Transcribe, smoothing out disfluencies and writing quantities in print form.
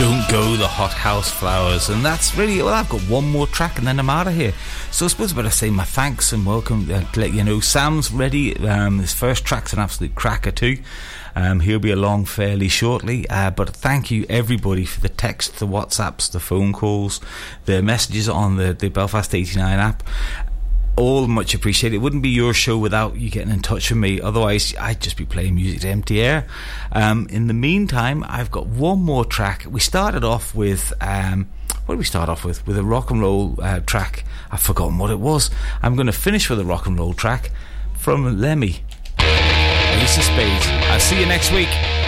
Don't Go, the Hot House Flowers. And that's really, well, I've got one more track and then I'm out of here. So I suppose I better say my thanks and welcome to let you know Sam's ready. His first track's an absolute cracker too. He'll be along fairly shortly, but thank you everybody for the texts, the WhatsApps, the phone calls, the messages on the Belfast 89 app. All much appreciated. It wouldn't be your show without you getting in touch with me. Otherwise, I'd just be playing music to empty air. In the meantime, I've got one more track. We started off with what did we start off with? With a rock and roll track. I've forgotten what it was. I'm going to finish with a rock and roll track from Lemmy, Ace of Spades. I'll see you next week.